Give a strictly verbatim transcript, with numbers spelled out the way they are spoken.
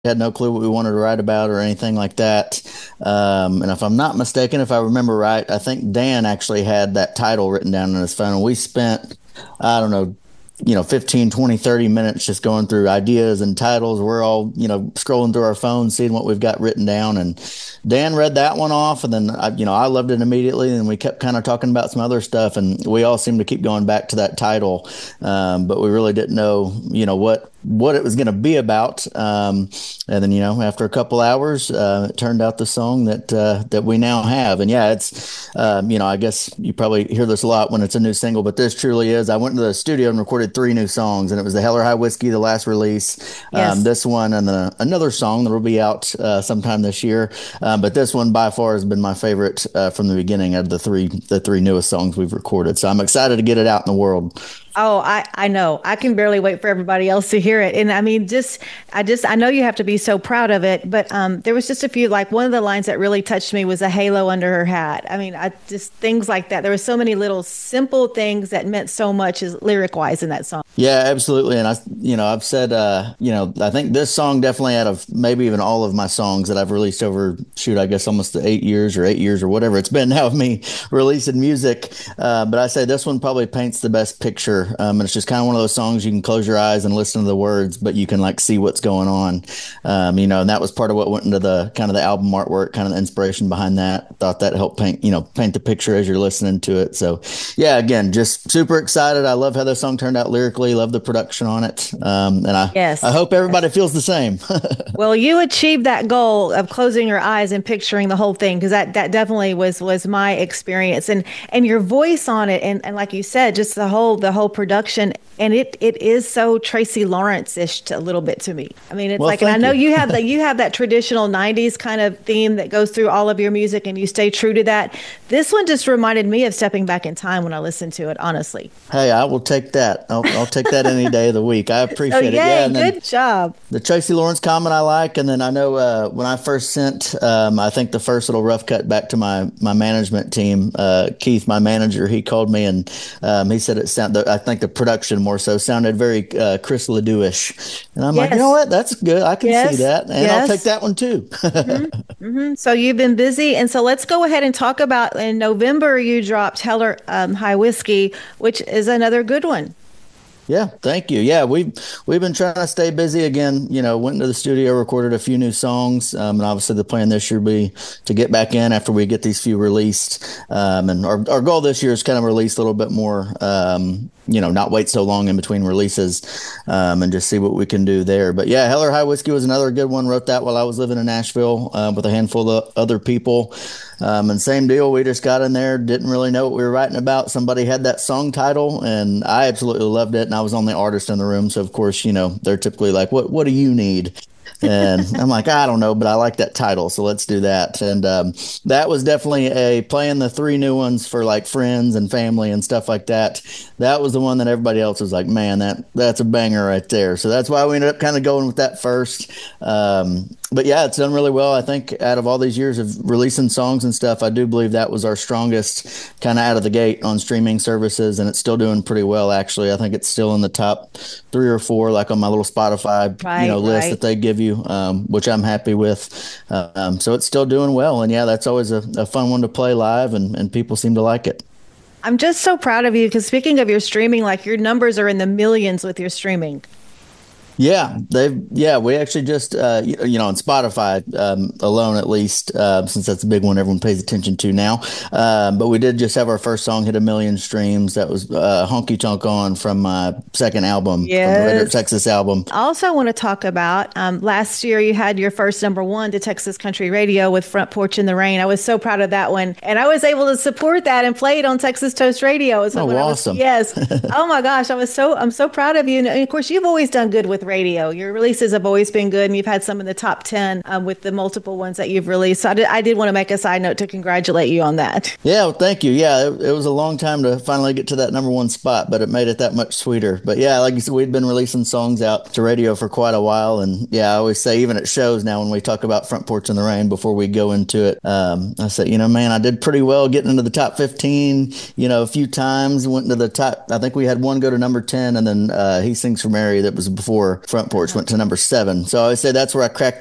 had no clue what we wanted to write about or anything like that. Um, and if I'm not mistaken, if I remember right, I think Dan actually had that title written down on his phone. And we spent, I don't know, you know, fifteen, twenty, thirty minutes just going through ideas and titles. We're all, you know, scrolling through our phones, seeing what we've got written down. And Dan read that one off. And then, I, you know, I loved it immediately. And we kept kind of talking about some other stuff. And we all seemed to keep going back to that title. Um, but we really didn't know, you know, what what it was going to be about. Um, and then, you know, after a couple hours, uh, it turned out the song that uh, that we now have. And yeah, it's, um, you know, I guess you probably hear this a lot when it's a new single, but this truly is. I went to the studio and recorded three new songs, and it was the Heller High Whiskey, the last release, um, Yes. this one, and then another song that will be out uh, sometime this year. Um, but this one by far has been my favorite uh, from the beginning of the three the three newest songs we've recorded. So I'm excited to get it out in the world. Oh, I, I know. I can barely wait for everybody else to hear it. And I mean, just, I just, I know you have to be so proud of it, but um, there was just a few, like one of the lines that really touched me was a halo under her hat. I mean, I just, things like that. There were so many little simple things that meant so much as lyric wise in that song. Yeah, absolutely. And I, you know, I've said, uh, you know, I think this song definitely out of maybe even all of my songs that I've released over, shoot, I guess almost eight years or eight years or whatever it's been now of me releasing music. Uh, but I say this one probably paints the best picture. Um, and it's just kind of one of those songs you can close your eyes and listen to the words, but you can like see what's going on. Um, you know, and that was part of what went into the kind of the album artwork, kind of the inspiration behind that. Thought that helped paint, you know, paint the picture as you're listening to it. So yeah, again, just super excited. I love how the song turned out lyrically. Love the production on it. Um, and I, I Yes. hope everybody feels the same. Well, you achieved that goal of closing your eyes and picturing the whole thing because that that definitely was was my experience and and your voice on it and and like you said, just the whole the whole production and it it is so Tracy Lawrence-ish to, a little bit to me. I mean, it's Well, like, and I thank know you. you have that you have that traditional nineties kind of theme that goes through all of your music and you stay true to that. This one just reminded me of stepping back in time when I listened to it, honestly. Hey, I will take that. I'll, I'll take that any day of the week. I So appreciate it. Yeah. yay, And then good job. the Tracy Lawrence comment I like, and then I know uh, when I first sent, um, I think the first little rough cut back to my my management team, uh, Keith, my manager, he called me and um, he said it sounded. I think the production more so sounded very uh, Chris Ledoux-ish, and I'm like, you know Yes. what? That's good. I can see Yes. that, and I'll take Yes. that one too. hmm hmm So you've been busy, and so let's go ahead and talk about in November you dropped Heller um, High Whiskey, which is another good one. Yeah, thank you. Yeah, we've we've been trying to stay busy again. You know, went into the studio, recorded a few new songs, um, and obviously the plan this year will be to get back in after we get these few released. Um, and our our goal this year is kind of release a little bit more. Um, you know, not wait so long in between releases, um, and just see what we can do there. But yeah, Heller High Whiskey was another good one. Wrote that while I was living in Nashville uh, with a handful of other people. Um, and same deal, we just got in there, didn't really know what we were writing about. Somebody had that song title, and I absolutely loved it. And I was the only artist in the room, so of course, you know, they're typically like, "What What do you need?" And I'm like, I don't know, but I like that title, so let's do that. And um, that was definitely a playing the three new ones for like friends and family and stuff like that. That was the one that everybody else was like, man, that that's a banger right there. So that's why we ended up kind of going with that first. Um, but yeah, it's done really well. I think out of all these years of releasing songs and stuff, I do believe that was our strongest kind of out of the gate on streaming services, and it's still doing pretty well. Actually, I think it's still in the top three or four, like on my little Spotify, you know, Right, list that right. they give you, um, which I'm happy with. Um, so it's still doing well, and yeah, that's always a, a fun one to play live, and and people seem to like it. I'm just so proud of you because speaking of your streaming, like your numbers are in the millions with your streaming. Yeah, they've yeah, we actually just uh you, you know on Spotify um alone at least uh, since that's a big one everyone pays attention to now. Um but we did just have our first song hit a million streams. That was uh Honky Tonk On from my second album from the Red Dirt Yes. Texas album. I also want to talk about um, last year you had your first number one to Texas Country Radio with Front Porch in the Rain. I was so proud of that one. And I was able to support that and play it on Texas Toast Radio. So Oh, when I was, awesome. yes. Oh my gosh, I was so, I'm so proud of you. And of course, you've always done good with radio. Your releases have always been good and you've had some in the top ten um, with the multiple ones that you've released. So I did, I did want to make a side note to congratulate you on that. Yeah, well, thank you. Yeah, it, it was a long time to finally get to that number one spot, but it made it that much sweeter. But yeah, like you said, we'd been releasing songs out to radio for quite a while. And yeah, I always say, even at shows now, when we talk about Front Porch in the Rain before we go into it, um, I said, you know, man, I did pretty well getting into the top fifteen, you know, a few times, went into the top. I think we had one go to number ten, and then uh, He Sings for Mary that was before four. Front Porch went to number seven. So I would say that's where I cracked